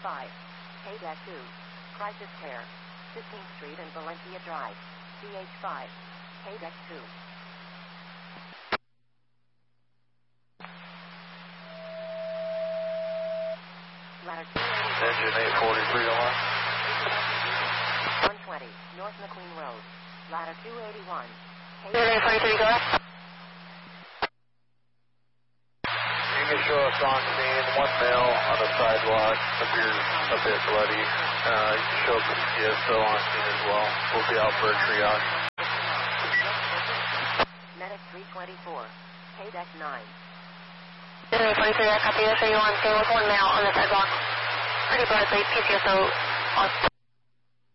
CH5, KDEC 2, crisis care, 15th Street and Valencia Drive, CH5, KDEC 2. Ladder 281. Engine 843 alarm. 120, North McQueen Road, ladder 281. 843, go ahead. You can show us on scene, one male on the sidewalk, appears a bit bloody. You can show up the CSO on scene as well. We'll be out for a triage. Medic 324, KDEC 9. 843, I copy. So you on scene with one male on the sidewalk. Pretty bloody, PCSO on.